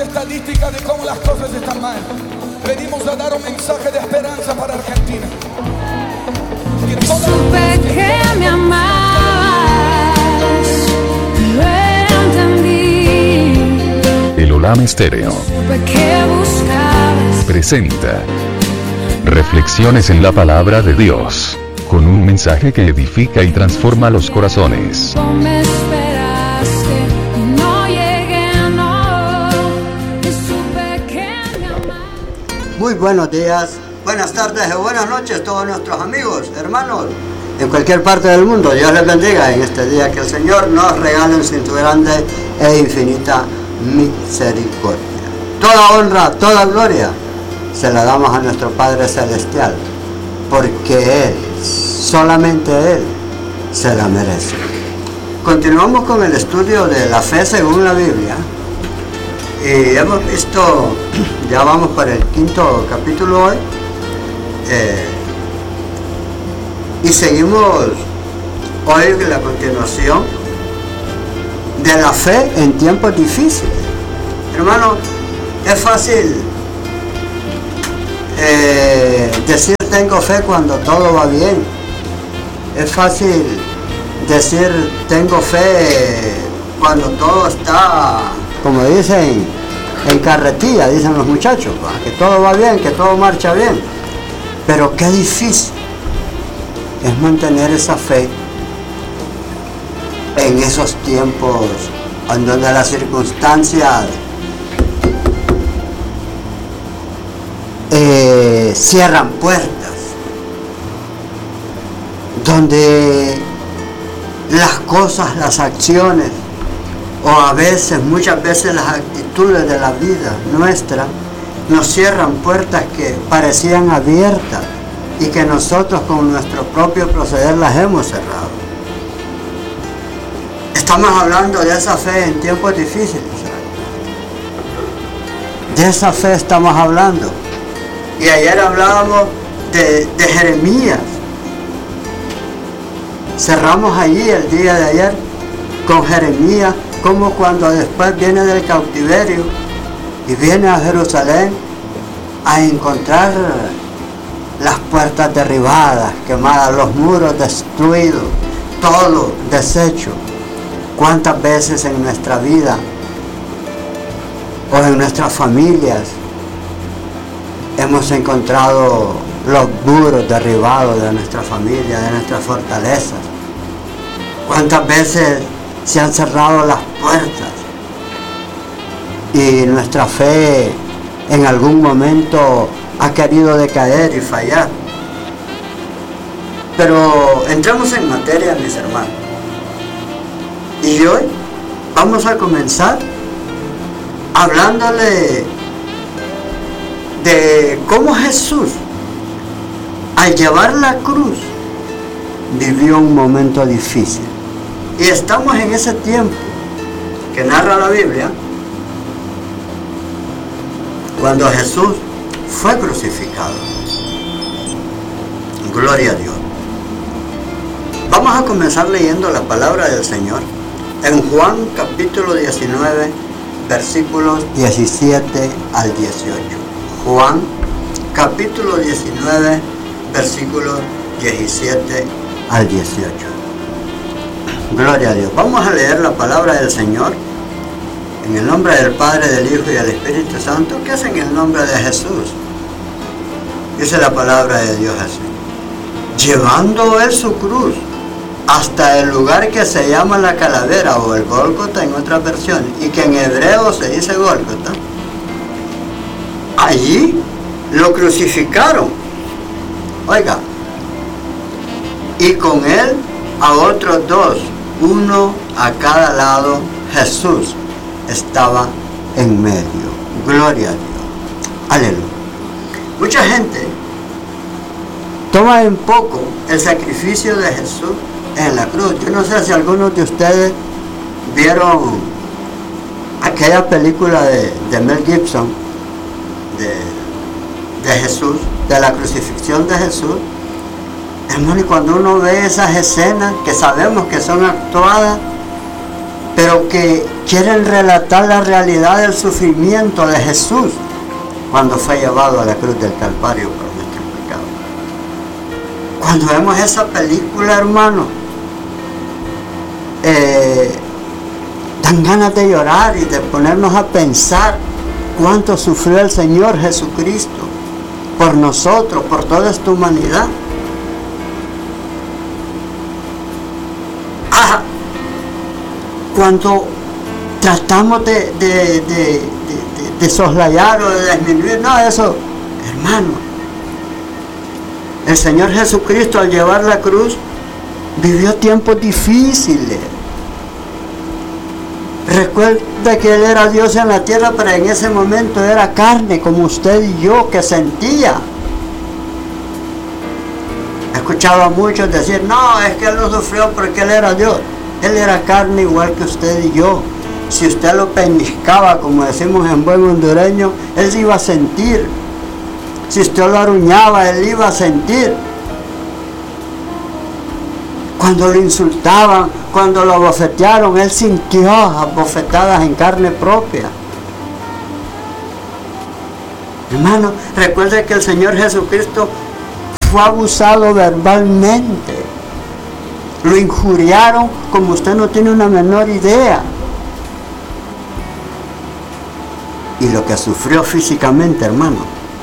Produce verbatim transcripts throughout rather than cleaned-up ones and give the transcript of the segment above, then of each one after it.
estadística de cómo las cosas están mal. Venimos a dar un mensaje de esperanza para Argentina. Que toda Supe que me amabas, lo entendí. El Olam Estéreo Supe que buscabas. presenta Reflexiones en la Palabra de Dios, con un mensaje que edifica y transforma los corazones. No me esperaste y no llegué, no. Y supe que me amabas. Muy buenos días, buenas tardes y buenas noches todos nuestros amigos, hermanos, en cualquier parte del mundo. Dios les bendiga en este día, que el Señor nos regale en su grande e infinita misericordia. Toda honra, toda gloria se la damos a nuestro Padre Celestial, porque Él, solamente Él, se la merece. Continuamos con el estudio de la fe según la Biblia. Y hemos visto, ya vamos para el quinto capítulo hoy, eh, y seguimos hoy en la continuación de la fe en tiempos difíciles. Hermano, es fácil eh, decir tengo fe cuando todo va bien. Es fácil decir tengo fe cuando todo está, como dicen, en carretilla, dicen los muchachos, ¿va? Que todo va bien, que todo marcha bien. Pero qué difícil es mantener esa fe en esos tiempos en donde las circunstancias eh, cierran puertas, donde las cosas, las acciones, o a veces, muchas veces las actitudes de la vida nuestra nos cierran puertas que parecían abiertas y que nosotros con nuestro propio proceder las hemos cerrado. Estamos hablando de esa fe en tiempos difíciles. De esa fe estamos hablando. Y ayer hablábamos de, de Jeremías. Cerramos allí el día de ayer con Jeremías, como cuando después viene del cautiverio y viene a Jerusalén a encontrar las puertas derribadas, quemadas, los muros destruidos, todo deshecho. ¿Cuántas veces en nuestra vida o en nuestras familias hemos encontrado los muros derribados de nuestra familia, de nuestras fortalezas? ¿Cuántas veces se han cerrado las puertas y nuestra fe en algún momento ha querido decaer y fallar? Pero entramos en materia, mis hermanos. Y hoy vamos a comenzar hablándole de cómo Jesús, al llevar la cruz, vivió un momento difícil. Y estamos en ese tiempo que narra la Biblia, cuando Jesús fue crucificado. Gloria a Dios. Vamos a comenzar leyendo la palabra del Señor en Juan capítulo diecinueve, versículos diecisiete al dieciocho. Juan capítulo diecinueve, versículos diecisiete al dieciocho. Gloria a Dios. Vamos a leer la palabra del Señor en el nombre del Padre, del Hijo y del Espíritu Santo, que es en el nombre de Jesús. Dice la palabra de Dios así: llevando él su cruz hasta el lugar que se llama la Calavera, o el Gólgota en otras versiones, y que en hebreo se dice Gólgota, allí lo crucificaron. Oiga, y con él a otros dos, uno a cada lado. Jesús estaba en medio. Gloria a Dios. Aleluya. Mucha gente toma en poco el sacrificio de Jesús en la cruz. Yo no sé si algunos de ustedes vieron aquella película de, de Mel Gibson de, de Jesús, de la crucifixión de Jesús. Hermano, y cuando uno ve esas escenas que sabemos que son actuadas, pero que quieren relatar la realidad del sufrimiento de Jesús cuando fue llevado a la cruz del Calvario por nuestro pecado. Cuando vemos esa película, hermano, eh, dan ganas de llorar y de ponernos a pensar cuánto sufrió el Señor Jesucristo por nosotros, por toda esta humanidad. Ah, cuando tratamos de, de, de, de, de, de soslayar o de disminuir, no, eso, hermano, el Señor Jesucristo al llevar la cruz vivió tiempos difíciles. Recuerda que Él era Dios en la tierra, pero en ese momento era carne como usted y yo, que sentía. He escuchado a muchos decir, no, es que Él no sufrió porque Él era Dios. Él era carne igual que usted y yo. Si usted lo peñiscaba, como decimos en buen hondureño, Él se iba a sentir. Si usted lo aruñaba, Él iba a sentir. Cuando lo insultaban, cuando lo bofetearon, Él sintió bofetadas en carne propia. Hermano, recuerde que el Señor Jesucristo fue abusado verbalmente. Lo injuriaron como usted no tiene una menor idea. Y lo que sufrió físicamente, hermano,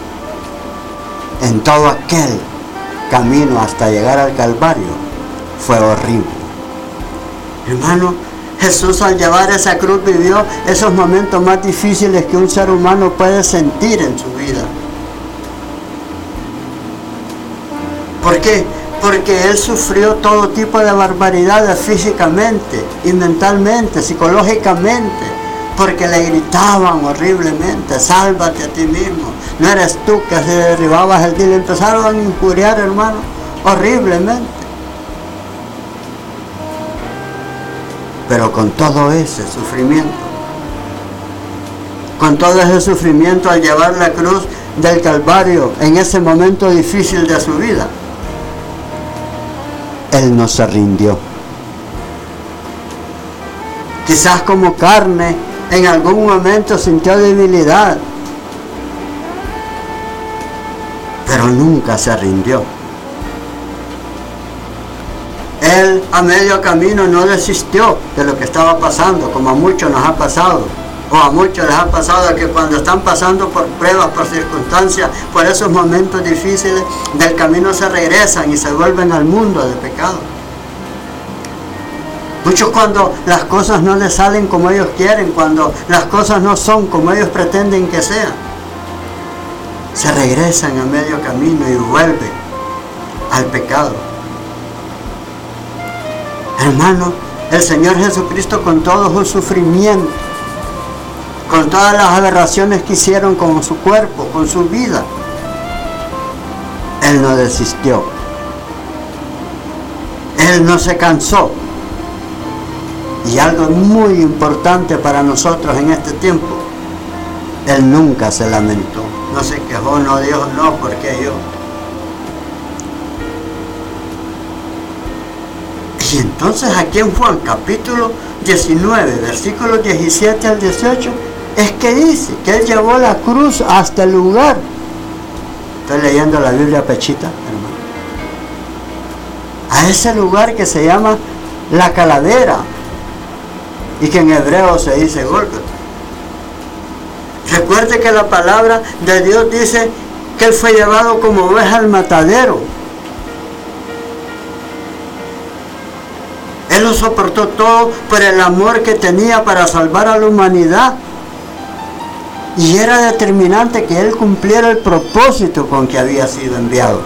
en todo aquel camino hasta llegar al Calvario, fue horrible. Hermano, Jesús al llevar esa cruz vivió esos momentos más difíciles que un ser humano puede sentir en su vida. ¿Por qué? Porque Él sufrió todo tipo de barbaridades físicamente y mentalmente, psicológicamente, porque le gritaban horriblemente, sálvate a ti mismo, no eres tú que se derribabas el día, y le empezaron a injuriar, hermano, horriblemente. Pero con todo ese sufrimiento, con todo ese sufrimiento al llevar la cruz del Calvario en ese momento difícil de su vida, Él no se rindió. Quizás como carne en algún momento sintió debilidad, pero nunca se rindió. Él a medio camino no desistió de lo que estaba pasando, como a muchos nos ha pasado, o a muchos les ha pasado que cuando están pasando por pruebas, por circunstancias, por esos momentos difíciles del camino se regresan y se vuelven al mundo de pecado. Muchos cuando las cosas no les salen como ellos quieren, cuando las cosas no son como ellos pretenden que sean, se regresan a medio camino y vuelven al pecado. Hermano, el Señor Jesucristo con todo su sufrimiento, con todas las aberraciones que hicieron con su cuerpo, con su vida, Él no desistió. Él no se cansó. Y algo muy importante para nosotros en este tiempo, Él nunca se lamentó. No se quejó, no dijo, no, ¿por qué yo? Y entonces aquí en Juan capítulo diecinueve, versículos diecisiete al dieciocho, es que dice que Él llevó la cruz hasta el lugar. Estoy leyendo la Biblia pechita, hermano. A ese lugar que se llama la calavera y que en hebreo se dice Gólgota. Recuerde que la palabra de Dios dice que Él fue llevado como oveja al matadero. Él lo soportó todo por el amor que tenía para salvar a la humanidad. Y era determinante que Él cumpliera el propósito con que había sido enviado.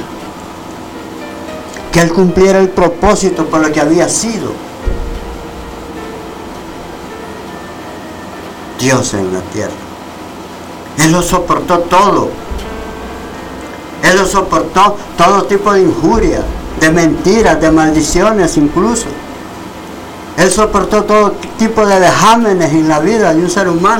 Que Él cumpliera el propósito por lo que había sido. Dios en la tierra. Él lo soportó todo. Él lo soportó todo tipo de injurias, de mentiras, de maldiciones incluso. Él soportó todo tipo de vejámenes en la vida de un ser humano.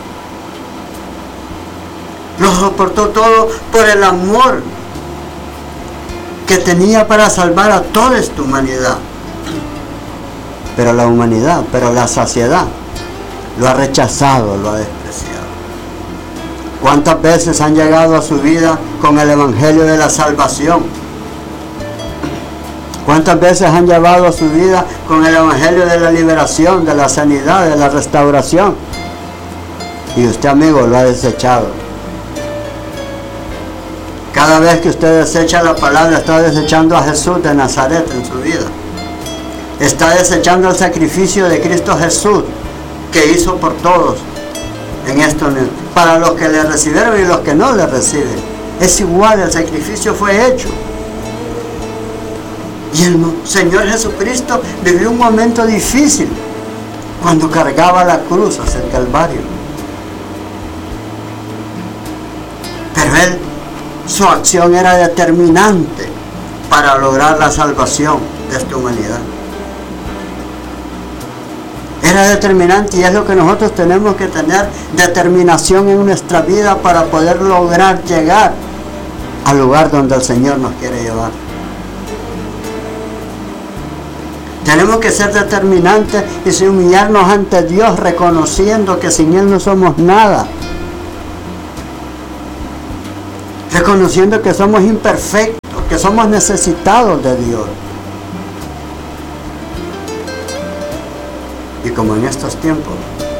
Lo soportó todo por el amor que tenía para salvar a toda esta humanidad. pero la humanidad, pero la sociedad lo ha rechazado, lo ha despreciado. ¿Cuántas veces han llegado a su vida con el evangelio de la salvación? ¿Cuántas veces han llevado a su vida con el evangelio de la liberación, de la sanidad, de la restauración? Y usted, amigo, lo ha desechado. Cada vez que usted desecha la palabra, está desechando a Jesús de Nazaret en su vida. Está desechando el sacrificio de Cristo Jesús que hizo por todos en esto, para los que le recibieron y los que no le reciben. Es igual, el sacrificio fue hecho. Y el Señor Jesucristo vivió un momento difícil cuando cargaba la cruz hacia el Calvario. Pero Él, su acción era determinante para lograr la salvación de esta humanidad. Era determinante, y es lo que nosotros tenemos que tener, determinación en nuestra vida para poder lograr llegar al lugar donde el Señor nos quiere llevar. Tenemos que ser determinantes y humillarnos ante Dios, reconociendo que sin Él no somos nada. Reconociendo que somos imperfectos, que somos necesitados de Dios. Y como en estos tiempos,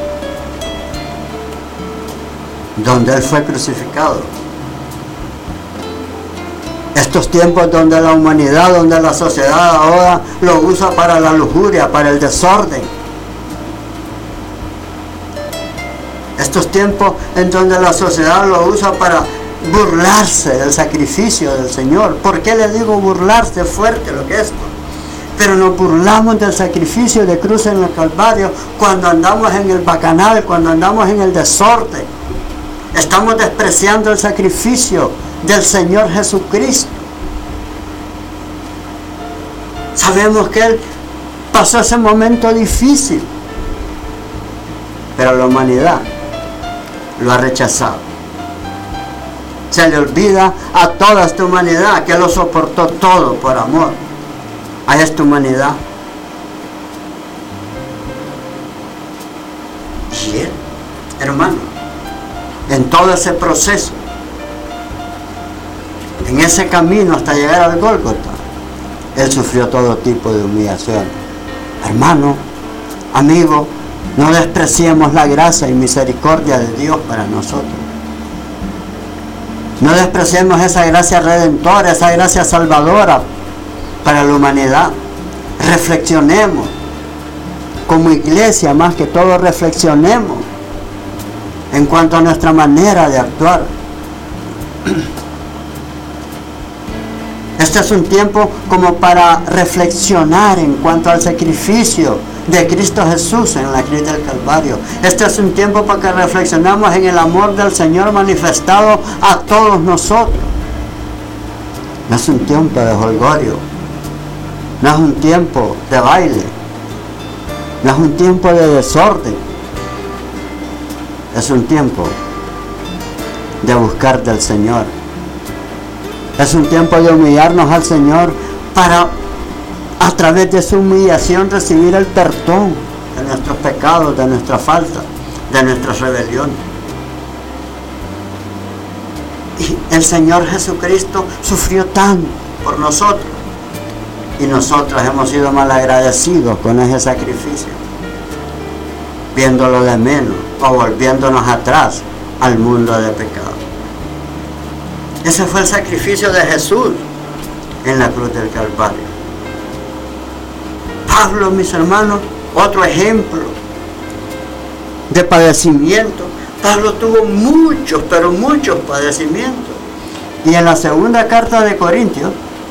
donde Él fue crucificado, estos tiempos donde la humanidad, donde la sociedad ahora lo usa para la lujuria, para el desorden, estos tiempos en donde la sociedad lo usa para burlarse del sacrificio del Señor. ¿Por qué le digo burlarse? Fuerte lo que es esto. Pero nos burlamos del sacrificio de cruz en el Calvario cuando andamos en el bacanal, cuando andamos en el desorden. Estamos despreciando el sacrificio del Señor Jesucristo. Sabemos que Él pasó ese momento difícil, pero la humanidad lo ha rechazado. Se le olvida a toda esta humanidad que lo soportó todo por amor a esta humanidad. Y Él, hermano, en todo ese proceso, en ese camino hasta llegar al Gólgota, Él sufrió todo tipo de humillación. Hermano, amigo, no despreciemos la gracia y misericordia de Dios para nosotros. No despreciemos esa gracia redentora, esa gracia salvadora para la humanidad. Reflexionemos. Como iglesia, más que todo, reflexionemos en cuanto a nuestra manera de actuar. Este es un tiempo como para reflexionar en cuanto al sacrificio de Cristo Jesús en la cruz del Calvario. Este es un tiempo para que reflexionemos en el amor del Señor manifestado a todos nosotros. No es un tiempo de jolgorio, no es un tiempo de baile, no es un tiempo de desorden, es un tiempo de buscar del Señor. Es un tiempo de humillarnos al Señor para, a través de su humillación, recibir el perdón de nuestros pecados, de nuestra falta, de nuestras rebeliones. Y el Señor Jesucristo sufrió tanto por nosotros, y nosotros hemos sido malagradecidos con ese sacrificio, viéndolo de menos o volviéndonos atrás al mundo de pecado. Ese fue el sacrificio de Jesús en la cruz del Calvario. Pablo, mis hermanos, otro ejemplo de padecimiento. Pablo tuvo muchos, pero muchos padecimientos. Y en la segunda carta de Corintios,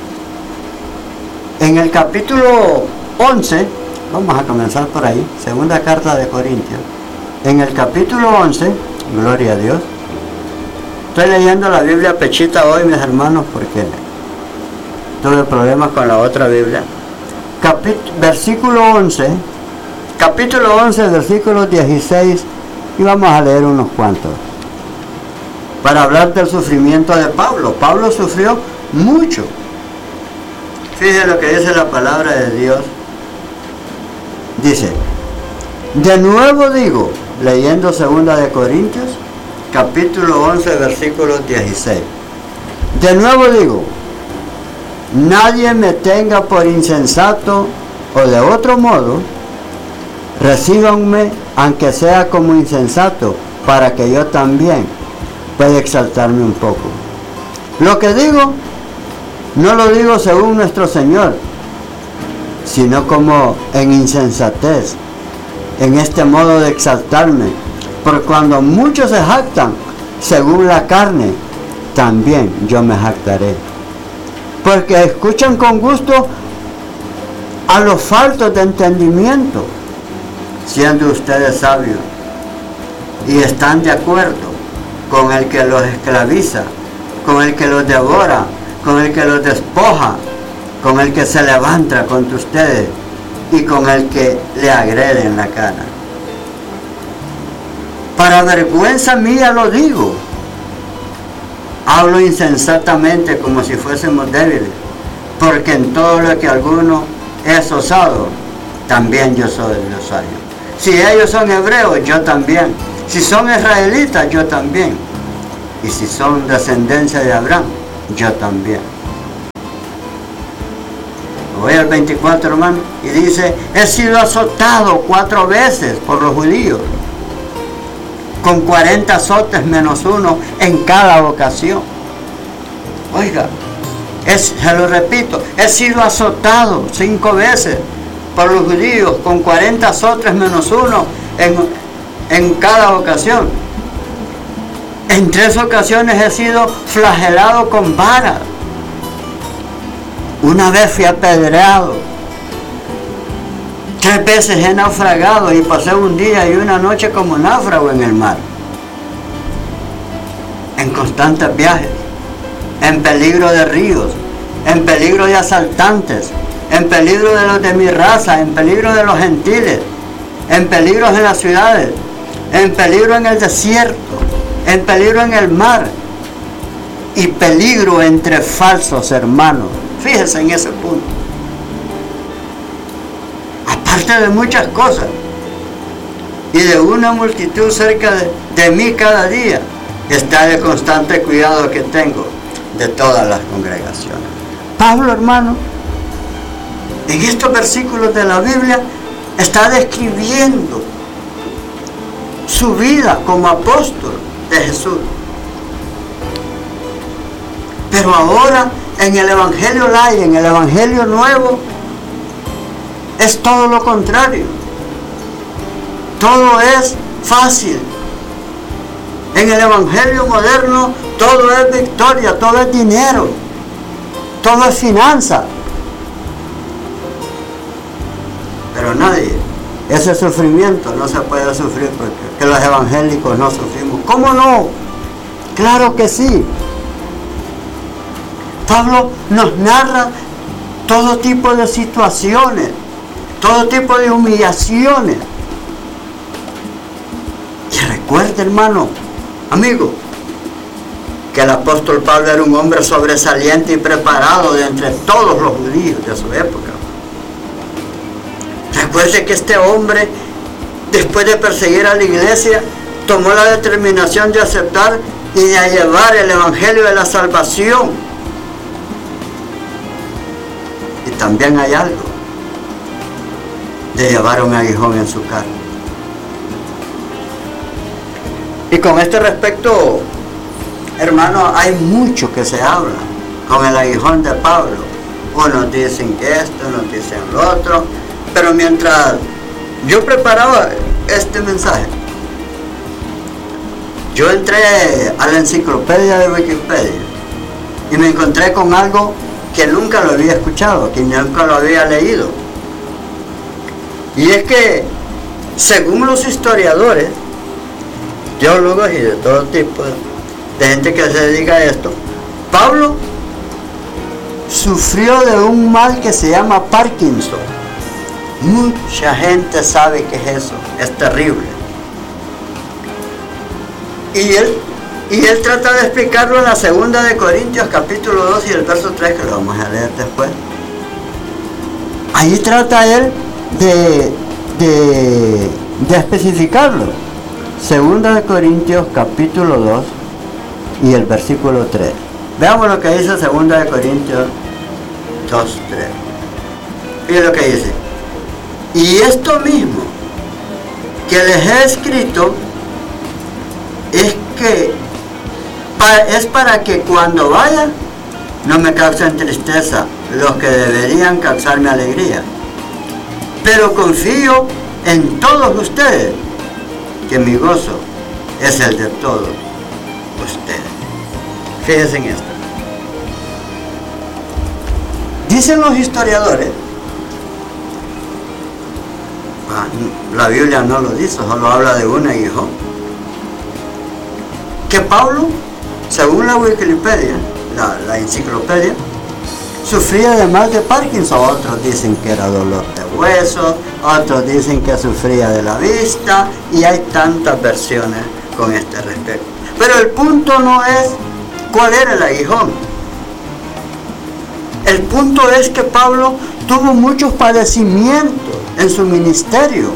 en el capítulo once, vamos a comenzar por ahí, segunda carta de Corintios, en el capítulo once, gloria a Dios. Estoy leyendo la Biblia pechita hoy, mis hermanos, porque tuve problemas con la otra Biblia. Capit- versículo once, capítulo once, versículos dieciséis, y vamos a leer unos cuantos para hablar del sufrimiento de Pablo. Pablo sufrió mucho. Fíjense lo que dice la palabra de Dios Dice, de nuevo digo, leyendo segunda de Corintios, capítulo once, versículo dieciséis. De nuevo digo, nadie me tenga por insensato o de otro modo, recíbanme aunque sea como insensato, para que yo también pueda exaltarme un poco. Lo que digo, no lo digo según nuestro Señor, sino como en insensatez, en este modo de exaltarme, porque cuando muchos se jactan según la carne, también yo me jactaré. Porque escuchan con gusto a los faltos de entendimiento, siendo ustedes sabios, y están de acuerdo con el que los esclaviza, con el que los devora, con el que los despoja, con el que se levanta contra ustedes y con el que le agrede en la cara. Para vergüenza mía lo digo. Hablo insensatamente como si fuésemos débiles, porque en todo lo que alguno es osado, también yo soy el osario. Si ellos son hebreos, yo también. Si son israelitas, yo también. Y si son descendencia de Abraham, yo también. Voy al veinticuatro, hermano, y dice, he sido azotado cuatro veces por los judíos, con cuarenta azotes menos uno en cada ocasión. Oiga, es, se lo repito, he sido azotado cinco veces por los judíos, con cuarenta azotes menos uno en, en cada ocasión. En tres ocasiones he sido flagelado con vara. Una vez fui apedreado. Tres veces he naufragado y pasé un día y una noche como náufrago en el mar. En constantes viajes, en peligro de ríos, en peligro de asaltantes, en peligro de los de mi raza, en peligro de los gentiles, en peligro en las ciudades, en peligro en el desierto, en peligro en el mar y peligro entre falsos hermanos. Fíjense en ese punto. Aparte de muchas cosas y de una multitud cerca de, de mí cada día, está el constante cuidado que tengo de todas las congregaciones. Pablo, hermano, en estos versículos de la Biblia está describiendo su vida como apóstol de Jesús. Pero ahora en el Evangelio Light, en el Evangelio Nuevo, es todo lo contrario. Todo es fácil. En el Evangelio moderno todo es victoria, todo es dinero, todo es finanza. Pero nadie, ese sufrimiento no se puede sufrir porque los evangélicos no sufrimos. ¿Cómo no? Claro que sí. Pablo nos narra todo tipo de situaciones, todo tipo de humillaciones. Y recuerda, hermano, amigo, que el apóstol Pablo era un hombre sobresaliente y preparado de entre todos los judíos de su época. Recuerde que este hombre, después de perseguir a la iglesia, tomó la determinación de aceptar y de llevar el evangelio de la salvación. Y también hay algo de llevar un aguijón en su carne. Y con este respecto, hermano, hay mucho que se habla con el aguijón de Pablo. Unos dicen que esto, unos dicen lo otro. Pero mientras yo preparaba este mensaje, yo entré a la enciclopedia de Wikipedia y me encontré con algo que nunca lo había escuchado, que nunca lo había leído. Y es que, según los historiadores, teólogos y de todo tipo de gente que se dedica a esto, Pablo sufrió de un mal que se llama Parkinson. Mucha gente sabe que es eso, es terrible. Y él, y él trata de explicarlo en la segunda de Corintios, capítulo dos y el verso tres, que lo vamos a leer después. Ahí trata él de de, de especificarlo. Segunda de Corintios capítulo dos y el versículo tres. Veamos lo que dice Segunda de Corintios dos, tres. Miren lo que dice. Y esto mismo que les he escrito es que es para que cuando vaya no me causen tristeza los que deberían causarme alegría. Pero confío en todos ustedes que mi gozo es el de todos ustedes. Fíjense en esto. Dicen los historiadores, la Biblia no lo dice, solo habla de un aguijón, que Pablo, según la Wikipedia, la, la enciclopedia, sufría de mal de Parkinson. Otros dicen que era dolor de huesos, otros dicen que sufría de la vista, y hay tantas versiones con este respecto. Pero el punto no es cuál era el aguijón. El punto es que Pablo tuvo muchos padecimientos en su ministerio.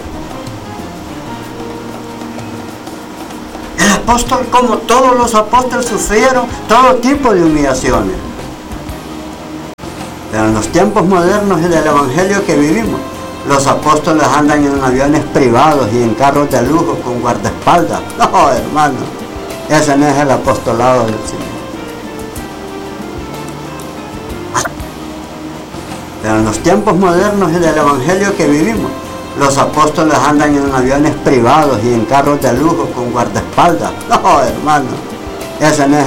El apóstol, como todos los apóstoles, sufrieron todo tipo de humillaciones. Pero en los tiempos modernos y del evangelio que vivimos, los apóstoles andan en aviones privados y en carros de lujo con guardaespaldas. No, hermano, ese no es el apostolado del Señor. Pero en los tiempos modernos y del evangelio que vivimos, los apóstoles andan en aviones privados y en carros de lujo con guardaespaldas. No, hermano, ese no es